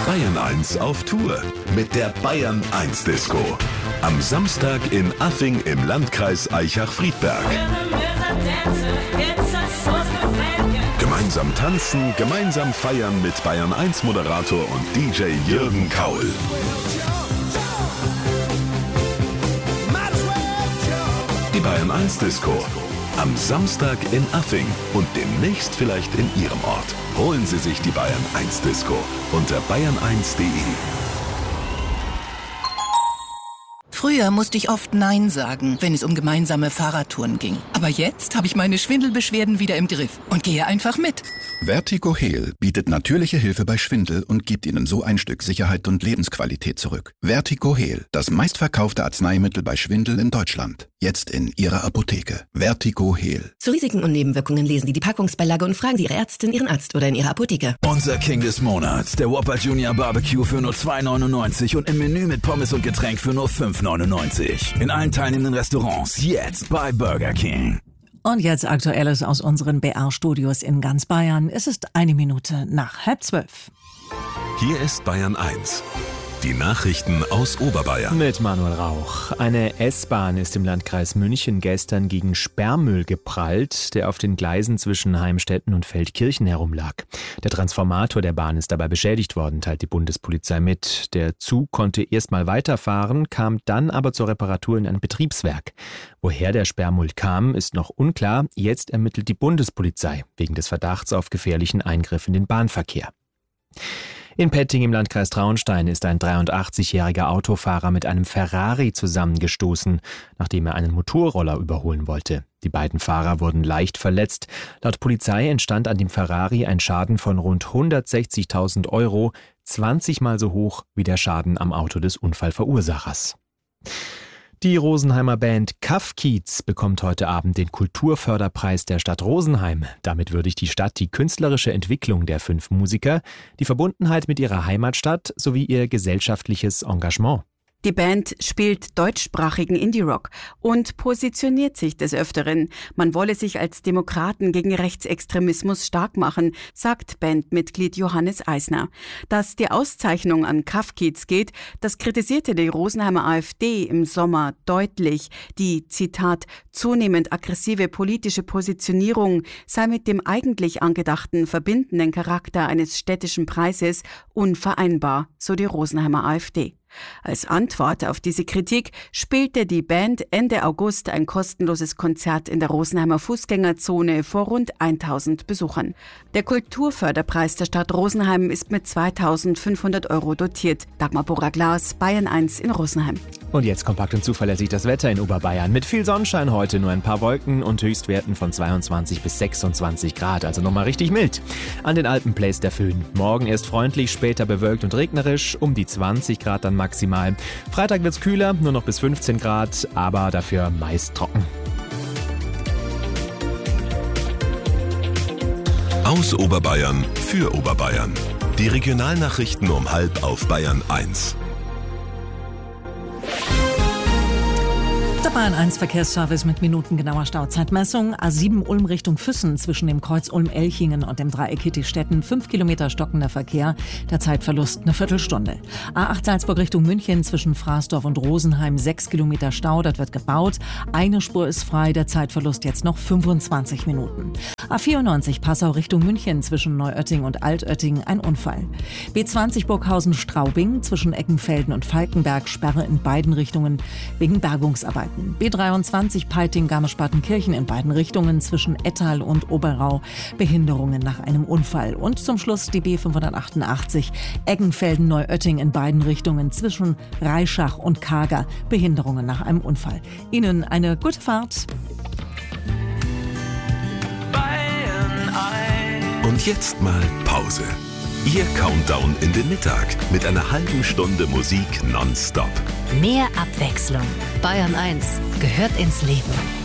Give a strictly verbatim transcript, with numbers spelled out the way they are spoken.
Bayern eins auf Tour mit der Bayern eins Disco. Am Samstag in Affing im Landkreis Aichach-Friedberg. Gemeinsam tanzen, gemeinsam feiern mit Bayern eins Moderator und D J Jürgen Kaul. Die Bayern eins Disco. Am Samstag in Affing und demnächst vielleicht in Ihrem Ort. Holen Sie sich die Bayern eins Disco unter bayern eins punkt de. Früher musste ich oft Nein sagen, wenn es um gemeinsame Fahrradtouren ging. Aber jetzt habe ich meine Schwindelbeschwerden wieder im Griff und gehe einfach mit. Vertigo Heal bietet natürliche Hilfe bei Schwindel und gibt Ihnen so ein Stück Sicherheit und Lebensqualität zurück. Vertigo Heal, das meistverkaufte Arzneimittel bei Schwindel in Deutschland. Jetzt in Ihrer Apotheke. Vertigo Heal. Zu Risiken und Nebenwirkungen lesen Sie die Packungsbeilage und fragen Sie Ihre Ärztin, Ihren Arzt oder in Ihrer Apotheke. Unser King des Monats, der Whopper Junior Barbecue für nur zwei neunundneunzig und im Menü mit Pommes und Getränk für nur fünf neunundneunzig. In allen teilnehmenden Restaurants jetzt bei Burger King. Und jetzt Aktuelles aus unseren B R-Studios in ganz Bayern. Es ist eine Minute nach halb zwölf. Hier ist Bayern eins. Die Nachrichten aus Oberbayern. Mit Manuel Rauch. Eine S-Bahn ist im Landkreis München gestern gegen Sperrmüll geprallt, der auf den Gleisen zwischen Heimstetten und Feldkirchen herumlag. Der Transformator der Bahn ist dabei beschädigt worden, teilt die Bundespolizei mit. Der Zug konnte erst mal weiterfahren, kam dann aber zur Reparatur in ein Betriebswerk. Woher der Sperrmüll kam, ist noch unklar. Jetzt ermittelt die Bundespolizei wegen des Verdachts auf gefährlichen Eingriff in den Bahnverkehr. In Petting im Landkreis Traunstein ist ein dreiundachtzigjähriger Autofahrer mit einem Ferrari zusammengestoßen, nachdem er einen Motorroller überholen wollte. Die beiden Fahrer wurden leicht verletzt. Laut Polizei entstand an dem Ferrari ein Schaden von rund hundertsechzigtausend Euro, zwanzig Mal so hoch wie der Schaden am Auto des Unfallverursachers. Die Rosenheimer Band Kaff-Kiez bekommt heute Abend den Kulturförderpreis der Stadt Rosenheim. Damit würdigt die Stadt die künstlerische Entwicklung der fünf Musiker, die Verbundenheit mit ihrer Heimatstadt sowie ihr gesellschaftliches Engagement. Die Band spielt deutschsprachigen Indie-Rock und positioniert sich des Öfteren. Man wolle sich als Demokraten gegen Rechtsextremismus stark machen, sagt Bandmitglied Johannes Eisner. Dass die Auszeichnung an Kaff-Kiez geht, das kritisierte die Rosenheimer AfD im Sommer deutlich. Die, Zitat, zunehmend aggressive politische Positionierung sei mit dem eigentlich angedachten verbindenden Charakter eines städtischen Preises unvereinbar, so die Rosenheimer AfD. Als Antwort auf diese Kritik spielte die Band Ende August ein kostenloses Konzert in der Rosenheimer Fußgängerzone vor rund tausend Besuchern. Der Kulturförderpreis der Stadt Rosenheim ist mit zweitausendfünfhundert Euro dotiert. Dagmar Bora-Glas, Bayern eins in Rosenheim. Und jetzt kompakt und zuverlässig das Wetter in Oberbayern. Mit viel Sonnenschein heute, nur ein paar Wolken und Höchstwerten von zweiundzwanzig bis sechsundzwanzig Grad, also nochmal richtig mild. An den Alpen bläst der Föhn. Morgen erst freundlich, später bewölkt und regnerisch, um die zwanzig Grad dann maximal. Freitag wird's kühler, nur noch bis fünfzehn Grad, aber dafür meist trocken. Aus Oberbayern für Oberbayern. Die Regionalnachrichten um halb auf Bayern eins. Der Bayern eins Verkehrsservice mit minutengenauer Stauzeitmessung. A sieben Ulm Richtung Füssen zwischen dem Kreuz Ulm-Elchingen und dem Dreieck Hittistetten. fünf Kilometer stockender Verkehr. Der Zeitverlust eine Viertelstunde. A acht Salzburg Richtung München zwischen Fraßdorf und Rosenheim. sechs Kilometer Stau. Das wird gebaut. Eine Spur ist frei. Der Zeitverlust jetzt noch fünfundzwanzig Minuten. A vierundneunzig Passau Richtung München zwischen Neuötting und Altötting. Ein Unfall. B zwanzig Burghausen-Straubing zwischen Eckenfelden und Falkenberg. Sperre in beiden Richtungen wegen Bergungsarbeiten. B dreiundzwanzig Peiting-Garmisch-Partenkirchen in beiden Richtungen zwischen Ettal und Oberau. Behinderungen nach einem Unfall. Und zum Schluss die B fünfhundertachtundachtzig Eggenfelden-Neuötting in beiden Richtungen zwischen Reischach und Kager. Behinderungen nach einem Unfall. Ihnen eine gute Fahrt. Und jetzt mal Pause. Ihr Countdown in den Mittag mit einer halben Stunde Musik nonstop. Mehr Abwechslung. Bayern eins gehört ins Leben.